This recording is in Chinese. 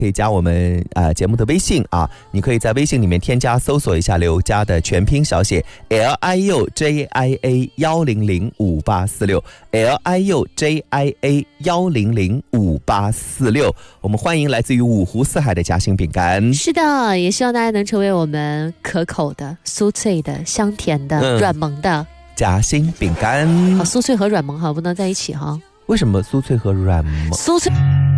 可以加我们节目的微信啊，你可以在微信里面添加搜索一下刘佳的全拼小写 LIUJIA1005846 LIUJIA1005846，我们欢迎来自于五湖四海的夹心饼干。 是的，也希望大家能成为我们可口的、酥脆的、香甜的、软萌的夹心饼干。 好，酥脆和软萌好不能在一起哈？ 为什么酥脆和软萌？ 酥脆。